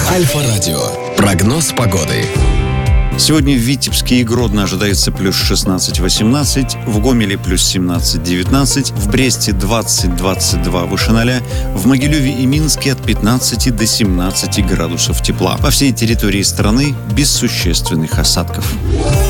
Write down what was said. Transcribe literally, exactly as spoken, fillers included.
Альфа-радио. Прогноз погоды. Сегодня в Витебске и Гродно ожидается плюс шестнадцать-восемнадцать, в Гомеле плюс семнадцать-девятнадцать, в Бресте двадцать-двадцать два выше ноля, в Могилеве и Минске от пятнадцати до семнадцати градусов тепла. По всей территории страны без существенных осадков.